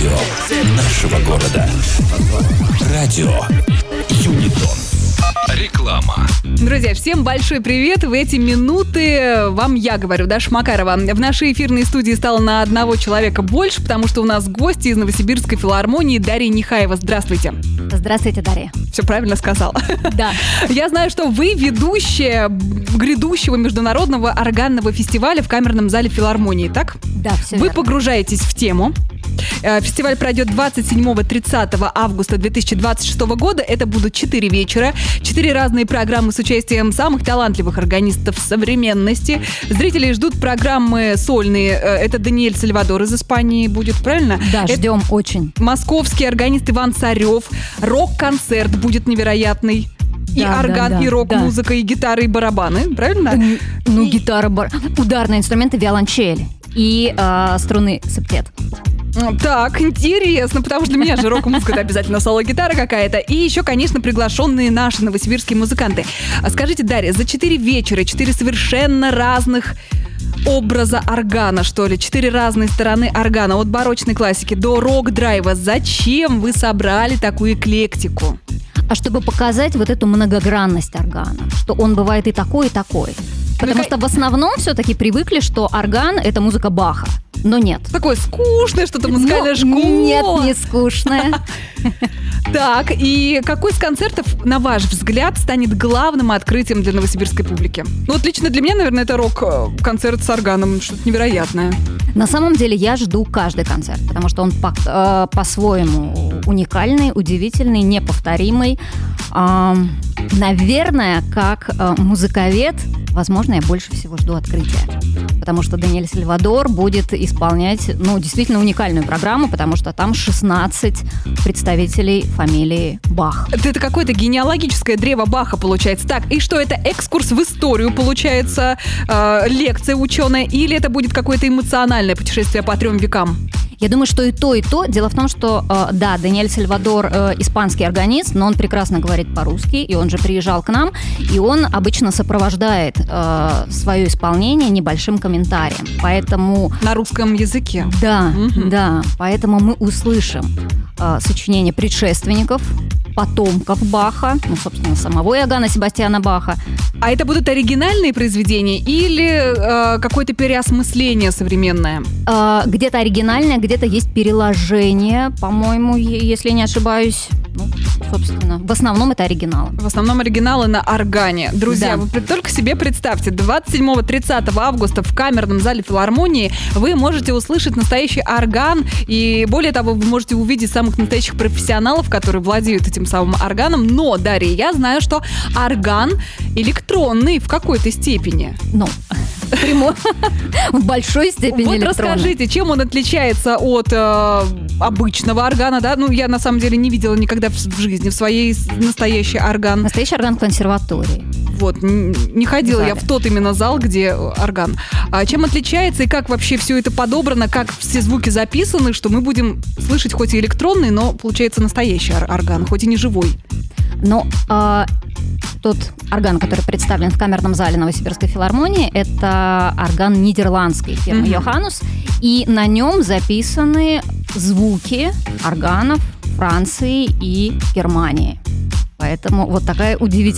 Радио нашего города. Радио Юнитон. Реклама. Друзья, всем большой привет. В эти минуты вам я говорю, Даша Макарова. В нашей эфирной студии стало на одного человека больше, потому что у нас гости из Новосибирской филармонии Дарья Нехаева. Здравствуйте. Здравствуйте, Дарья. Все правильно сказала. Да. Я знаю, что вы ведущая грядущего международного органного фестиваля в камерном зале филармонии, так? Да, все Вы верно. погружаетесь в тему. Фестиваль пройдет 27-30 августа 2026 года. Это будут 4 вечера, 4 разные программы с участием самых талантливых органистов современности. Зрители ждут программы сольные. Это Даниэль Сальвадор из Испании будет, правильно? Да, Это ждем очень. московский органист Иван Царев. Рок-концерт будет невероятный. И Да, орган, да, и да, рок-музыка, и гитары, и барабаны, правильно? Ну, И- гитара, ударные инструменты, виолончель и струны септет. Так, интересно, потому что для меня же рок-музыка — это обязательно соло-гитара какая-то. И еще, конечно, приглашенные наши новосибирские музыканты. Скажите, Дарья, за 4 вечера, 4 совершенно разных образа органа, что ли, 4 разные стороны органа, от барочной классики до рок-драйва. Зачем вы собрали такую эклектику? А чтобы показать вот эту многогранность органа, что он бывает и такой, и такой. Потому что в основном все-таки привыкли, что орган — это музыка Баха. Но нет. Такое скучное что-то, музыкальная Ну, школа. Нет, не скучная. Так, и какой из концертов, на ваш взгляд, станет главным открытием для новосибирской публики? Ну вот лично для меня, наверное, это рок-концерт с органом, что-то невероятное. На самом деле я жду каждый концерт, потому что он по-своему уникальный, удивительный, неповторимый. Наверное, как музыковед, возможно, я больше всего жду открытия. Потому что Даниэль Сальвадор будет исполнять, действительно уникальную программу, потому что там 16 представителей фамилии Бах. Это какое-то генеалогическое древо Баха получается. Так, и что это, экскурс в историю получается, лекция ученая, или это будет какое-то эмоциональное путешествие по 3 векам? Я думаю, что и то, и то. Дело в том, что, да, Даниэль Сальвадор испанский органист, но он прекрасно говорит по-русски, и он же приезжал к нам, и он обычно сопровождает свое исполнение небольшим комментарием. Поэтому... На русском языке? Да, Мгм. да. Поэтому мы услышим сочинения предшественников, потомков Баха, собственно, самого Иоганна Себастьяна Баха. А это будут оригинальные произведения или какое-то переосмысление современное? Где-то оригинальное, где-то есть переложение, по-моему, если не ошибаюсь. Собственно, в основном это оригиналы. В основном оригиналы на органе. Друзья, Да. вы только себе представьте, 27-30 августа в камерном зале филармонии вы можете услышать настоящий орган, и более того, вы можете увидеть самых настоящих профессионалов, которые владеют этим самым органом. Но, Дарья, я знаю, что орган электронный в какой-то степени. В большой степени Вот электронный. расскажите, чем он отличается от обычного органа, да? Я на самом деле не видела никогда в жизни в своей настоящий орган. Настоящий орган в консерватории. Вот, не ходила В я зале. в тот именно зал, где орган. А чем отличается и как вообще все это подобрано, как все звуки записаны, что мы будем слышать хоть и электронный, но получается настоящий орган, хоть и не живой. Но тот орган, который представлен в камерном зале Новосибирской филармонии, это орган нидерландской фирмы Мгм. Йоханнус, и на нем записаны звуки органов Франции и Германии. Поэтому вот такая удивительная